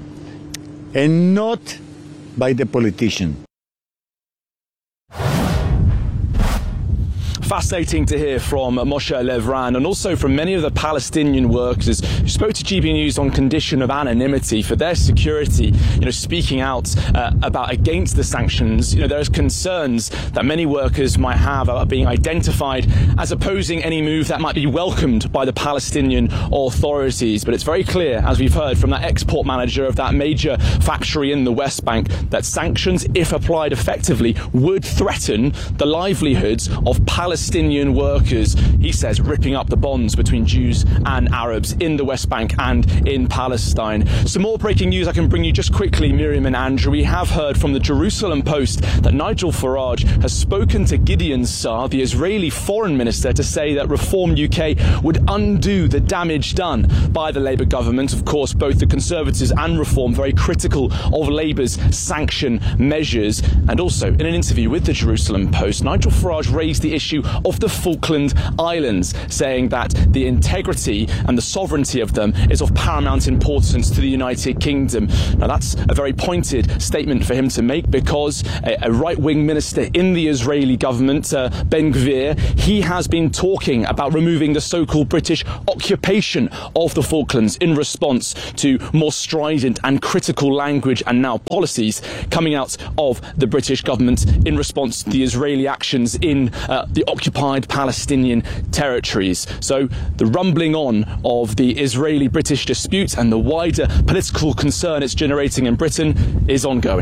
and not by the politician. Fascinating to hear from Moshe Levran and also from many of the Palestinian workers who spoke to G B News on condition of anonymity for their security, you know, speaking out uh, about against the sanctions. You know, there's concerns that many workers might have about being identified as opposing any move that might be welcomed by the Palestinian authorities. But it's very clear, as we've heard from that export manager of that major factory in the West Bank, that sanctions, if applied effectively, would threaten the livelihoods of Palestinian workers. He says ripping up the bonds between Jews and Arabs in the West Bank and in Palestine. Some more breaking news I can bring you just quickly, Miriam and Andrew. We have heard from the Jerusalem Post that Nigel Farage has spoken to Gideon Saar, the Israeli foreign minister, to say that Reform U K would undo the damage done by the Labour government. Of course, both the Conservatives and Reform very critical of Labour's sanction measures. And also, in an interview with the Jerusalem Post, Nigel Farage raised the issue of the Falkland Islands, saying that the integrity and the sovereignty of them is of paramount importance to the United Kingdom. Now, that's a very pointed statement for him to make, because a, a right-wing minister in the Israeli government, uh, Ben Gvir, he has been talking about removing the so-called British occupation of the Falklands in response to more strident and critical language and now policies coming out of the British government in response to the Israeli actions in uh, the occupied Palestinian territories. So the rumbling on of the Israeli-British dispute and the wider political concern it's generating in Britain is ongoing.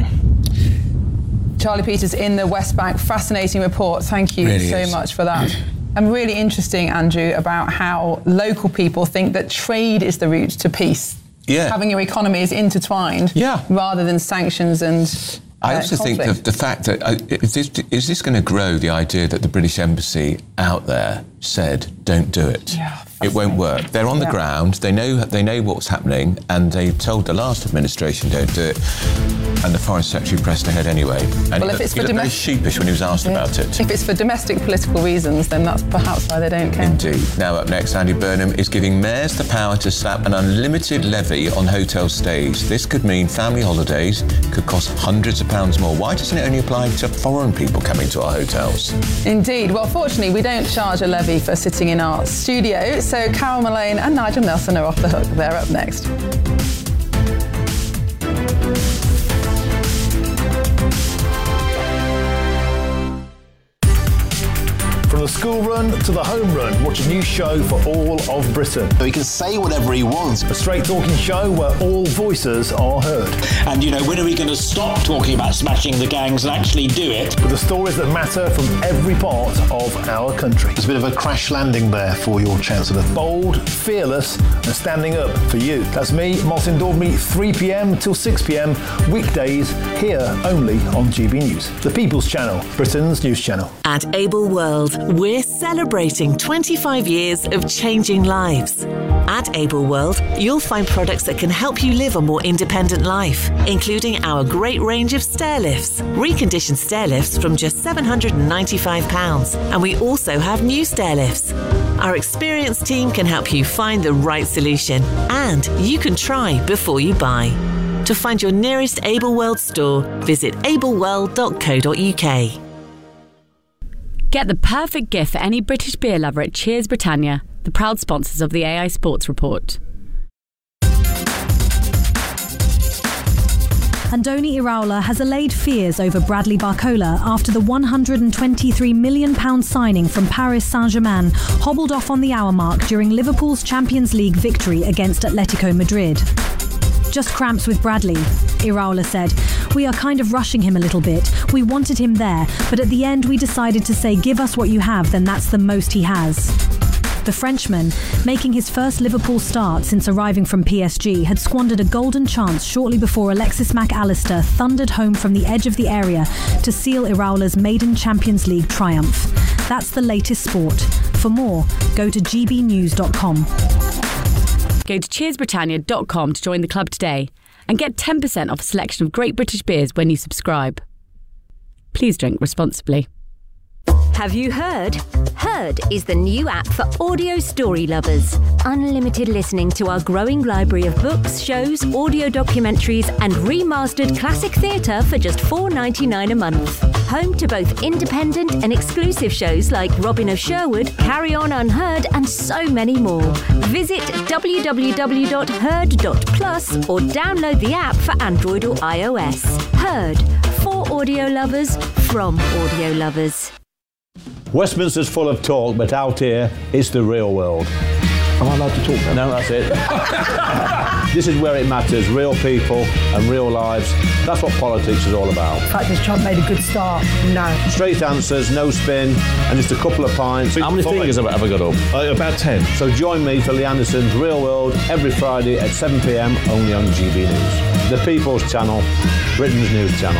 Charlie Peters in the West Bank, fascinating report. Thank you Really so is. much for that. And really interesting, Andrew, about how local people think that trade is the route to peace. Yeah. Having your economy is intertwined yeah. rather than sanctions and I uh, also conflict. think the, the fact that uh, is this, is this going to grow the idea that the British Embassy out there said don't do it? Yeah, it won't work. They're on the Yeah. ground. They know they know what's happening, and they told the last administration don't do it. And the Foreign Secretary pressed ahead anyway. And Well, he, if looked, it's he for looked very domestic- sheepish when he was asked Yeah. about it. If it's for domestic political reasons, then that's perhaps why they don't care. Indeed. Now up next, Andy Burnham is giving mayors the power to slap an unlimited levy on hotel stays. This could mean family holidays could cost hundreds of pounds more. Why doesn't it only apply to foreign people coming to our hotels? Indeed. Well, fortunately, we don't charge a levy for sitting in our studio, so Carol Mullane and Nigel Nelson are off the hook. They're up next. From the school run to the home run, watch a new show for all of Britain. He can say whatever he wants. A straight talking show where all voices are heard. And, you know, when are we going to stop talking about smashing the gangs and actually do it? With the stories that matter from every part of our country. It's a bit of a crash landing there for your Chancellor. Bold, fearless, and standing up for you. That's me, Martin Dormy, three p.m. till six p.m. weekdays, here only on G B News. The People's Channel, Britain's news channel. At Able World, we're celebrating twenty-five years of changing lives. At Able World, you'll find products that can help you live a more independent life, including our great range of stair lifts, reconditioned stair lifts from just seven hundred ninety-five pounds. And we also have new stair lifts. Our experienced team can help you find the right solution, and you can try before you buy. To find your nearest Able World store, visit able world dot co dot uk. Get the perfect gift for any British beer lover at Cheers Britannia, the proud sponsors of the A I Sports Report. Andoni Iraola has allayed fears over Bradley Barcola after the one hundred twenty-three million pounds signing from Paris Saint-Germain hobbled off on the hour mark during Liverpool's Champions League victory against Atletico Madrid. Just cramps with Bradley, Iraola said. We are kind of rushing him a little bit. We wanted him there, but at the end we decided to say give us what you have, then that's the most he has. The Frenchman, making his first Liverpool start since arriving from P S G, had squandered a golden chance shortly before Alexis Mac Allister thundered home from the edge of the area to seal Iraola's maiden Champions League triumph. That's the latest sport. For more, go to g b news dot com. Go to cheers britannia dot com to join the club today and get ten percent off a selection of great British beers when you subscribe. Please drink responsibly. Have you heard? Heard is the new app for audio story lovers. Unlimited listening to our growing library of books, shows, audio documentaries and remastered classic theatre for just four dollars ninety-nine a month. Home to both independent and exclusive shows like Robin of Sherwood, Carry On Unheard and so many more. Visit w w w dot heard dot plus or download the app for Android or iOS. Heard. For audio lovers, from audio lovers. Westminster's full of talk, but out here, it's the real world. Am I allowed to talk now? No, that's it. This is where it matters, real people and real lives. That's what politics is all about. In fact, has Trump made a good start? No. Straight answers, no spin, and just a couple of pints. How many fingers have I got up? Uh, about ten. So join me for Lee Anderson's Real World every Friday at seven p m only on G B News. The People's Channel, Britain's news channel.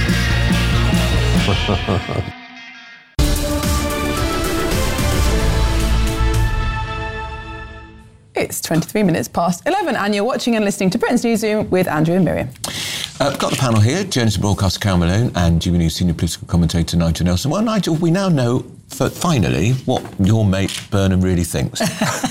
It's twenty-three minutes past eleven and you're watching and listening to Britain's Newsroom with Andrew and Miriam. Uh, got the panel here, journalist and broadcaster Carol Malone and G B News senior political commentator Nigel Nelson. Well, Nigel, we now know, for, finally, what your mate Burnham really thinks.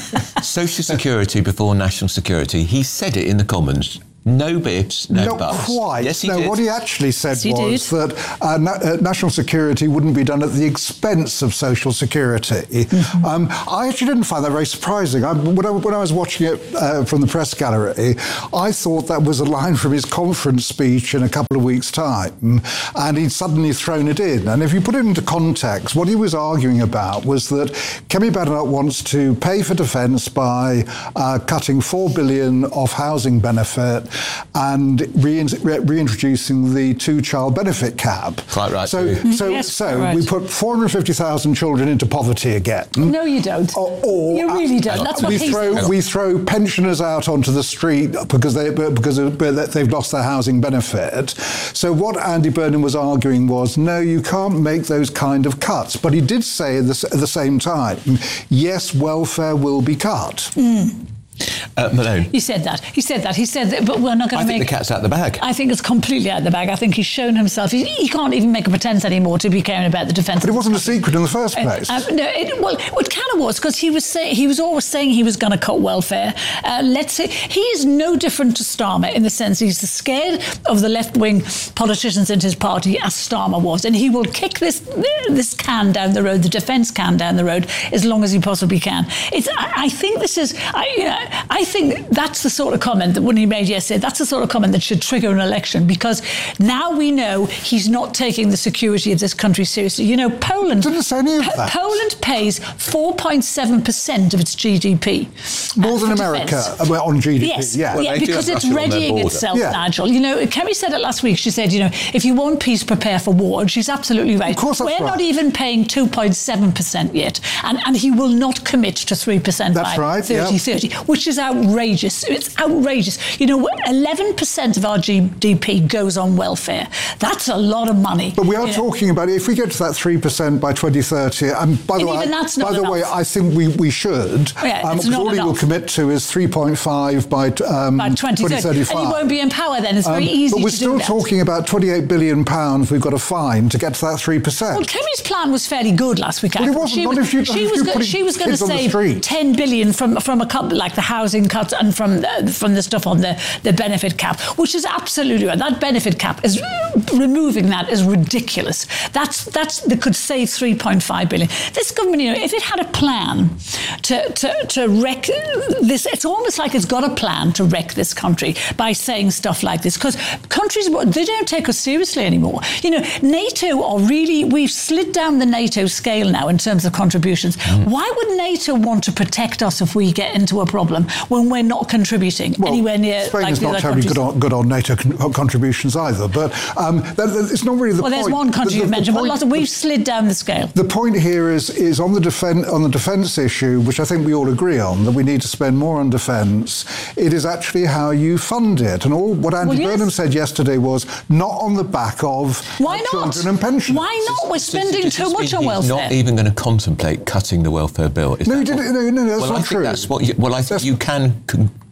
Social security before national security. He said it in the Commons. No bibs, no Not buts. quite. Yes, he no, did. what he actually said Yes, he was did. that uh, na- uh, national security wouldn't be done at the expense of social security. Mm-hmm. Um, I actually didn't find that very surprising. I, when, I, when I was watching it uh, from the press gallery, I thought that was a line from his conference speech in a couple of weeks' time, and he'd suddenly thrown it in. And if you put it into context, what he was arguing about was that Kemi Badenoch wants to pay for defence by uh, cutting four billion dollars off housing benefit and rein- re- reintroducing the two-child benefit cap. Quite right. So, too. so, Yes, so quite right. we put four hundred fifty thousand children into poverty again. No, you don't. Or, or you really don't. That's what we he throw said. we throw pensioners out onto the street because they because of, they've lost their housing benefit. So what Andy Burnham was arguing was, no, you can't make those kind of cuts. But he did say at the, at the same time, yes, welfare will be cut. Mm. Uh, Malone. He said that. He said that. He said that, but we're not going I to think make... the cat's out the bag. I think it's completely out of the bag. I think he's shown himself. He, he can't even make a pretence anymore to be caring about the defence. But it wasn't a secret in the first place. Uh, uh, no, it, well, it kind of was, because he was say, he was always saying he was going to cut welfare. Uh, let's say he is no different to Starmer in the sense he's scared of the left-wing politicians in his party as Starmer was, and he will kick this this can down the road, the defence can down the road, as long as he possibly can. It's. I, I think this is. I, you know, I think that's the sort of comment that when he made yesterday, that's the sort of comment that should trigger an election, because now we know he's not taking the security of this country seriously. You know, Poland didn't say any of that. Poland pays four point seven percent of its G D P. More than America uh, on G D P. Yes, yeah, well, yeah, because it's readying itself, yeah. Nigel. You know, Kemi said it last week. She said, you know, if you want peace, prepare for war. And she's absolutely right. Of course, that's We're right. not even paying two point seven percent yet, and and he will not commit to three percent That's by right, thirty thirty, yeah. which is outrageous. It's outrageous. You know, eleven percent of our G D P goes on welfare. That's a lot of money. But we are you know. talking about if we get to that three percent by twenty thirty, and by the And way, even that's by not the way, enough. I think we, we should. Yeah, um, it's because not all he will enough. commit to is three point five by, um, By twenty thirty, and he won't be in power then. It's very Um, easy But we're to still do that. talking about twenty-eight billion pounds we've got to find to get to that three percent. Well, Kemi's plan was fairly good last week. I Well, it thought. wasn't. She Not was, if you- she if was, you're go- putting she was going to kids on the save street. ten billion from from a couple like the housing cuts and from the, from the stuff on the, the benefit cap, which is absolutely right. That benefit cap is removing that is ridiculous. That's that's that could save three point five billion. This government, you know, if it had a plan to to to wreck this, it's almost like it's got a plan to wreck this country by saying stuff like this, because countries, they don't take us seriously anymore. You know, NATO are really, we've slid down the NATO scale now in terms of contributions. Mm. Why would NATO want to protect us if we get into a problem when we're not contributing Well, anywhere near Spain like is the not other terribly countries? good on, good on NATO con- contributions either, but um, that, that, it's not really the Well, point. there's one country The- you the- the mentioned, but point- lots of, we've slid down the scale. The point here is is on the defen- on the defence issue, which I think we all agree on, that we need to spend more on defence. It is actually how you fund it, and all what Andy Well, yes. Burnham said yesterday was not on the back of Why uh, not? children and pensions. Why not? We're spending Does too this much mean on he's welfare. not even going to contemplate cutting the welfare bill? Is No, that he didn't. what- No, no, no, that's well, not I think true. that's what. You, well, I think you can. con-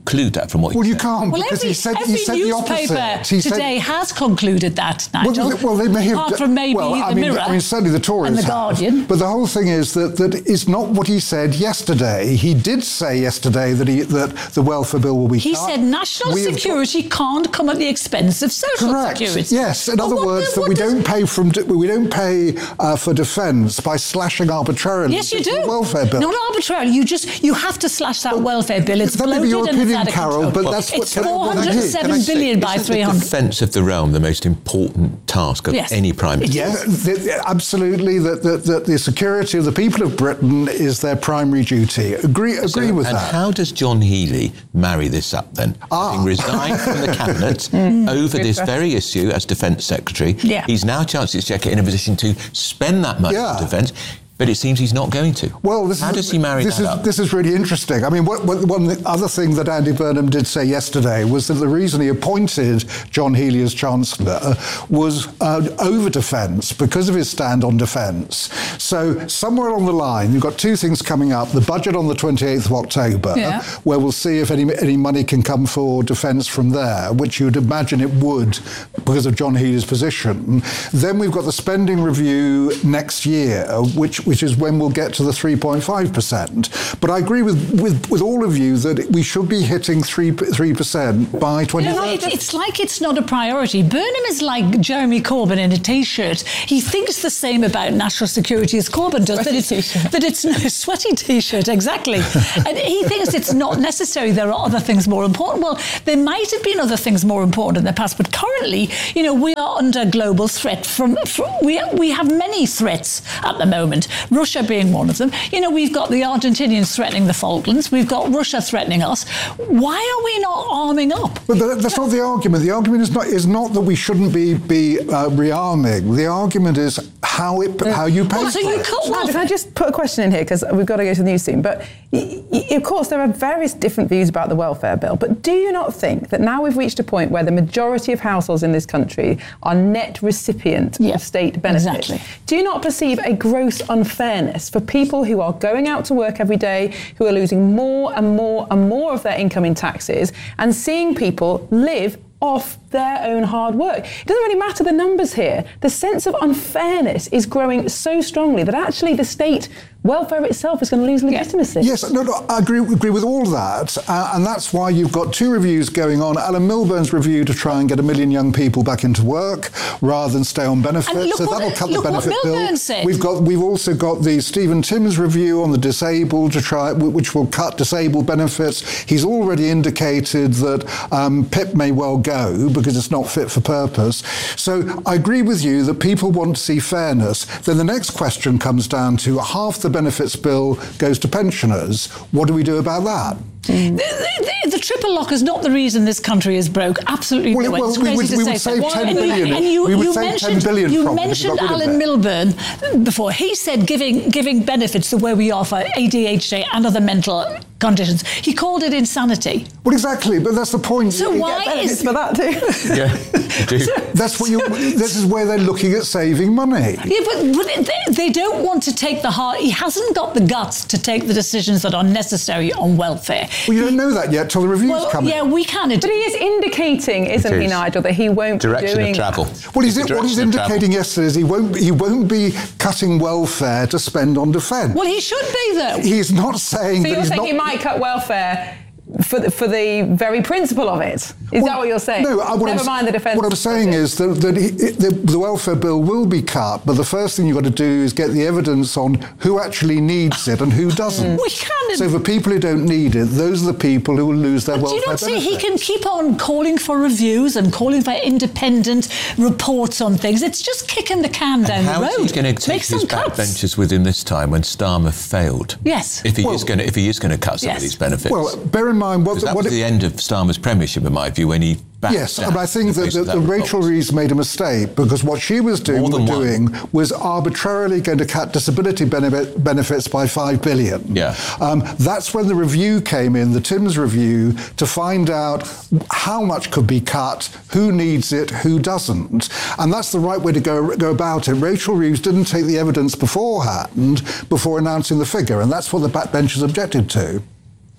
conclude that from what well, he you said. can't Well, because every, he said every he said the newspaper opposite. He today said, has concluded that, Nigel. Well, well, they may have, apart from maybe well, I the mean, Mirror I mean, certainly the Tories and the have. Guardian. But the whole thing is that that is not what he said yesterday. He did say yesterday that he that the welfare bill will be. He cut. said national We have security can't come at the expense of social Correct. security. Yes. In Well, other what words, the- that we what does- don't pay from we don't pay uh, for defence by slashing arbitrarily. Yes, you the do. welfare bill. Not arbitrarily. You just you have to slash that welfare bill. It's that may be bloated your and it's opinion, out of Carol, control. but that's what- it's can I- four can I hundred say- seven billion by three The hundred. defence of the realm, the most important task of Yes. any prime minister. Yeah, the, the- absolutely. That the, the, the security of the people of Britain is their primary duty. Agree, agree So- with and that. how does John Healey marry this up then? Ah. Having resigned from the cabinet Mm. over Good this question. very issue as Defence Secretary, Yeah. he's now Chancellor Exchequer in a position to spend that money Yeah. on defence. But it seems he's not going to. Well, this How is, does he marry this that is, up? This is really interesting. I mean, what, what, one other thing that Andy Burnham did say yesterday was that the reason he appointed John Healey as Chancellor was uh, over defence, because of his stand on defence. So somewhere along the line, you've got two things coming up. The budget on the twenty-eighth of October, Yeah. where we'll see if any, any money can come for defence from there, which you'd imagine it would because of John Healey's position. Then we've got the spending review next year, which, which is when we'll get to the three point five percent. But I agree with, with, with all of you that we should be hitting three, three percent by twenty thirty. You know, it's like it's not a priority. Burnham is like Jeremy Corbyn in a T-shirt. He thinks the same about national security as Corbyn does. Sweaty that it's, T-shirt. that it's no sweaty T-shirt, exactly. And he thinks it's not necessary. There are other things more important. Well, there might have been other things more important in the past, but currently, you know, we are under global threat. From, from we we have many threats at the moment. Russia being one of them. You know, we've got the Argentinians threatening the Falklands. We've got Russia threatening us. Why are we not arming up? But that- that's not the argument. The argument is not is not that we shouldn't be be uh, rearming. The argument is how it how you pay Well, so for you it. can't- Now, can I just put a question in here, because we've got to go to the news soon, but y- y- of course there are various different views about the welfare bill, but do you not think that now we've reached a point where the majority of households in this country are net recipient Yeah, of state benefits? exactly. Do you not perceive a gross unfairness for people who are going out to work every day, who are losing more and more and more of their income in taxes, and seeing people live off their own hard work? It doesn't really matter the numbers here. The sense of unfairness is growing so strongly that actually the state welfare itself is going to lose legitimacy. Yes, no, no, I agree, agree with all that, uh, and that's why you've got two reviews going on. Alan Milburn's review to try and get a million young people back into work rather than stay on benefits, And look so what- that'll cut look the what benefit Milburn bill. said. We've got, we've also got the Stephen Timms review on the disabled to try, which will cut disabled benefits. He's already indicated that um, P I P may well go because it's not fit for purpose. So I agree with you that people want to see fairness. Then the next question comes down to half the benefits bill goes to pensioners. What do we do about that? The, the, the triple lock is not the reason this country is broke. Absolutely Well, no. well, It's we crazy would- to we say would so. save ten And- billion. And you, We would you save ten mentioned, billion you from it if we mentioned got rid of Alan it. Milburn before. He said giving giving benefits the way we are for A D H D and other mental conditions. He called it insanity. Well, exactly, but that's the point. So You why get benefits is for that too? Yeah, you do. That's what you. This is where they're looking at saving money. Yeah, but, but they, they don't want to take the hard. He hasn't got the guts to take the decisions that are necessary on welfare. Well, you don't know that yet till the review's Well, coming. yeah, we kind of. But he is indicating, isn't It he, is. Nigel, that he won't Direction be doing of travel. What he's, It's the what he's direction of travel. indicating yesterday is he won't he won't be cutting welfare to spend on defence. Well, he should be though. He's not saying So that you're he's saying not. he might cut welfare for the, for the very principle of it? Is Well, that what you're saying? No, I- what Never I'm, mind the defence. What I'm saying is that, that he, it, the, the welfare bill will be cut, but the first thing you've got to do is get the evidence on who actually needs it and who doesn't. We can. So for people who don't need it, those are the people who will lose their Do welfare you not see he benefits. can keep on calling for reviews and calling for independent reports on things? It's just kicking the can down How the is road. he going to take Make his some cuts. backbenchers with him this time when Starmer failed? Yes. If he Well- is going to, if he is going to cut some Yes. of these benefits. Well, bear in mind what, Because the, that what was it- the end of Starmer's premiership, in my view, when he backed Yes, down and I think in the that, face that, of that Rachel revolt. Reeves made a mistake because what she was doing, More than one. doing was arbitrarily going to cut disability benefit, benefits by five billion. Yeah. Um, that's when the review came in, the Timms review, to find out how much could be cut, who needs it, who doesn't, and that's the right way to go go about it. Rachel Reeves didn't take the evidence beforehand before announcing the figure, and that's what the backbenchers objected to.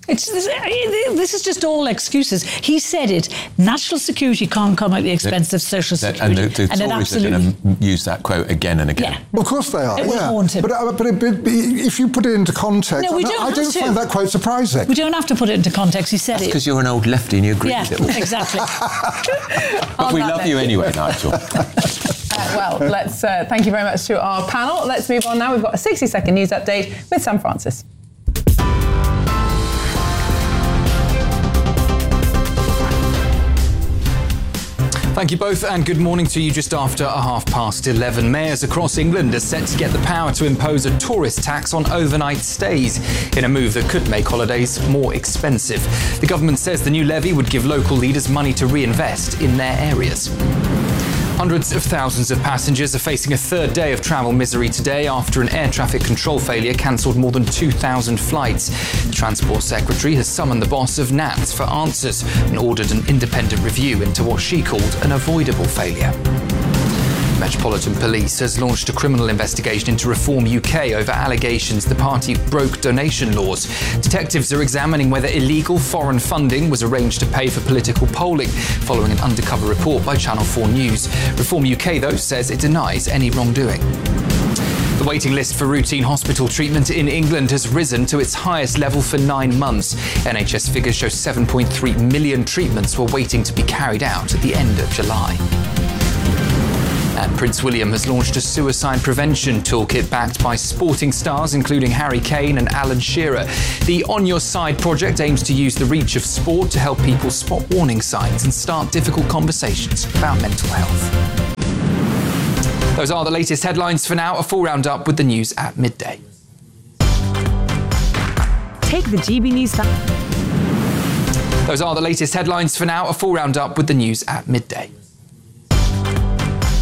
It's this, this is just all excuses. He said it. National security can't come at the expense of social security. And the, the and Tories absolutely, are going to use that quote again and again. Yeah. Well, of course they are. It will yeah. haunt him. But, uh, but, it, but if you put it into context, No, we I, don't I have don't to. find that quite surprising. We don't have to put it into context. He said That's it. because you're an old lefty and you agree Yeah, with it all. exactly. But we love you anyway, Nigel. Uh, well, let's uh, thank you very much to our panel. Let's move on now. We've got a sixty second news update with Sam Francis. Thank you both, and good morning to you. Just after a half past eleven, mayors across England are set to get the power to impose a tourist tax on overnight stays in a move that could make holidays more expensive. The government says the new levy would give local leaders money to reinvest in their areas. Hundreds of thousands of passengers are facing a third day of travel misery today after an air traffic control failure cancelled more than two thousand flights. The Transport Secretary has summoned the boss of N A T S for answers and ordered an independent review into what she called an avoidable failure. Metropolitan Police has launched a criminal investigation into Reform U K over allegations the party broke donation laws. Detectives are examining whether illegal foreign funding was arranged to pay for political polling, following an undercover report by Channel four News. Reform U K, though, says it denies any wrongdoing. The waiting list for routine hospital treatment in England has risen to its highest level for nine months. N H S figures show seven point three million treatments were waiting to be carried out at the end of July. And Prince William has launched a suicide prevention toolkit backed by sporting stars including Harry Kane and Alan Shearer. The On Your Side project aims to use the reach of sport to help people spot warning signs and start difficult conversations about mental health. Those are the latest headlines for now. A full roundup with the news at midday. Take the G B News. Those are the latest headlines for now. A full roundup with the news at midday.